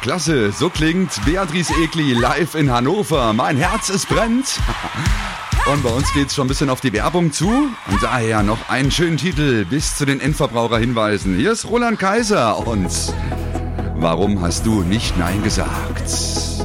Klasse, so klingt Beatrice Egli live in Hannover. Mein Herz, es brennt. Und bei uns geht's schon ein bisschen auf die Werbung zu. Und daher noch einen schönen Titel bis zu den Endverbraucherhinweisen. Hier ist Roland Kaiser und Warum hast du nicht Nein gesagt?